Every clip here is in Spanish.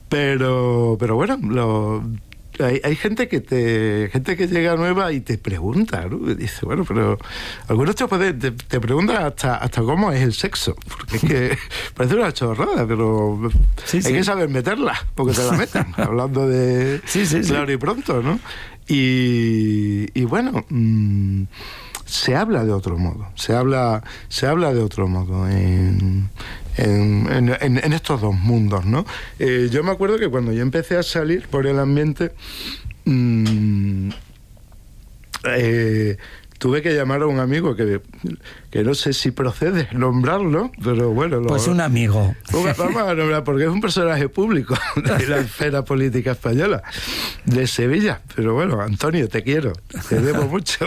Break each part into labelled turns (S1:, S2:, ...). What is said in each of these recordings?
S1: Pero bueno, hay gente que llega nueva y te pregunta, ¿no? Y dice, bueno, pero algunos te preguntan hasta cómo es el sexo, porque es que parece una chorrada, pero hay que saber meterla, porque te la metan, hablando de claro y pronto, ¿no? Y bueno, se habla de otro modo, se habla de otro modo en estos dos mundos, ¿no? Yo me acuerdo que cuando yo empecé a salir por el ambiente, tuve que llamar a un amigo que no sé si procede nombrarlo, pero bueno...
S2: Pues un amigo.
S1: Vamos a nombrar, porque es un personaje público de la esfera política española, de Sevilla. Pero bueno, Antonio, te quiero, te debo mucho.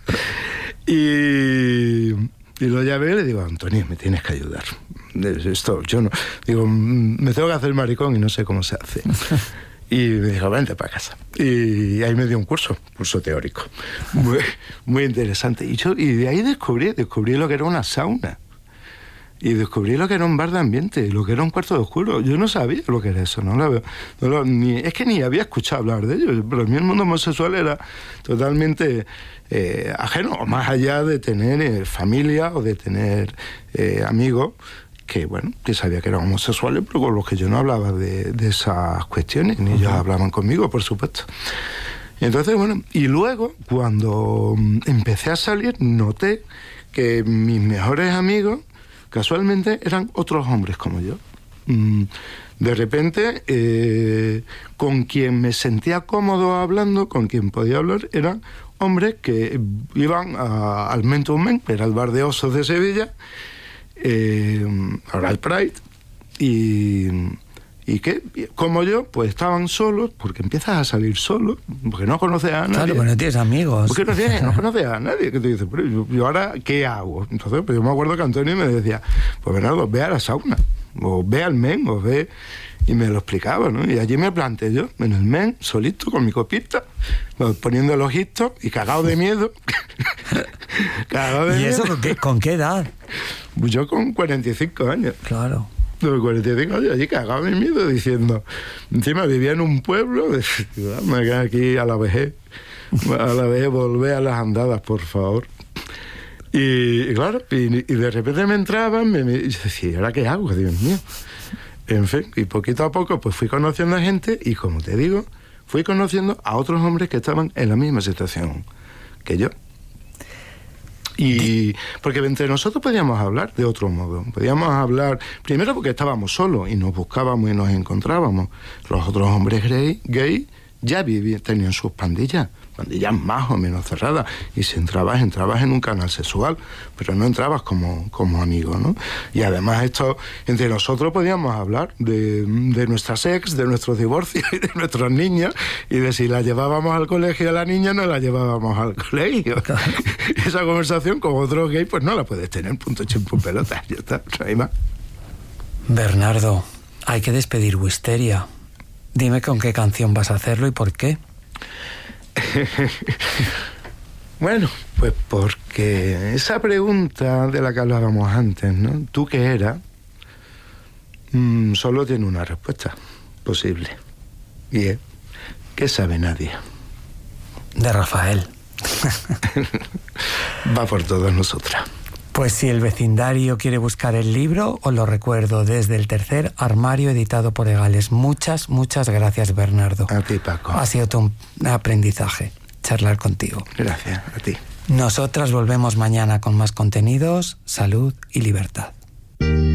S1: Y lo llamé y le digo, Antonio, me tienes que ayudar. Esto, yo no... Digo, me tengo que hacer maricón y no sé cómo se hace. Y me dijo, vente para casa. Y ahí me dio un curso teórico. Muy interesante. Y de ahí descubrí lo que era una sauna. Y descubrí lo que era un bar de ambiente, lo que era un cuarto de oscuro. Yo no sabía lo que era eso, es que ni había escuchado hablar de ello. Pero mí el mundo homosexual era totalmente ajeno, más allá de tener familia o de tener amigos que sabía que eran homosexuales, pero con los que yo no hablaba de esas cuestiones, ni ellos hablaban conmigo, por supuesto. Y entonces, bueno, y luego, cuando empecé a salir, noté que mis mejores amigos, casualmente, eran otros hombres como yo. De repente, con quien me sentía cómodo hablando, con quien podía hablar, eran hombres que iban al Men to Men, que era el bar de osos de Sevilla, ahora el Pride, y que, como yo, pues estaban solos, porque empiezas a salir solo, porque no conoces a nadie.
S2: Claro, porque no tienes amigos.
S1: Porque no conoces a nadie, que te dice, pero yo ahora, ¿qué hago? Entonces, pues yo me acuerdo que Antonio me decía, pues Bernardo, ve a la sauna, o ve al Men, o ve... Y me lo explicaba, ¿no? Y allí me planté yo, en el Men, solito, con mi copita, poniendo el ojito y cagado de miedo.
S2: ¿Y eso con qué edad?
S1: Yo con 45 años.
S2: Claro.
S1: De 45 años, allí cagado de miedo, diciendo... Encima vivía en un pueblo, me quedé aquí a la vejez, volver a las andadas, por favor. Y claro, y de repente me entraban, y decía, ¿ahora qué hago? Dios mío. En fin, y poquito a poco pues fui conociendo a gente y, como te digo, fui conociendo a otros hombres que estaban en la misma situación que yo. Y porque entre nosotros podíamos hablar de otro modo. Podíamos hablar, primero porque estábamos solos y nos buscábamos y nos encontrábamos. Los otros hombres gay ya tenían sus pandillas más o menos cerradas, y si entrabas en un canal sexual, pero no entrabas como amigo, ¿no? Y además entre nosotros podíamos hablar de nuestras ex, de nuestros divorcios y de nuestros niños, y de si la llevábamos al colegio a la niña, no la llevábamos al colegio. Claro. Esa conversación con otros gays pues no la puedes tener, punto chimpo pelota, ya está, no hay más.
S2: Bernardo, hay que despedir Wisteria. Dime con qué canción vas a hacerlo y por qué.
S1: Bueno, pues porque esa pregunta de la que hablábamos antes, ¿no? ¿Tú qué eras? Solo tiene una respuesta posible. Y es, ¿qué sabe nadie?
S2: De Rafael.
S1: Va por todas nosotras.
S2: Pues si el vecindario quiere buscar el libro, os lo recuerdo, Desde el tercer armario, editado por Egales. Muchas gracias, Bernardo.
S1: A ti, Paco.
S2: Ha sido un aprendizaje charlar contigo.
S1: Gracias, a ti.
S2: Nosotras volvemos mañana con más contenidos, salud y libertad.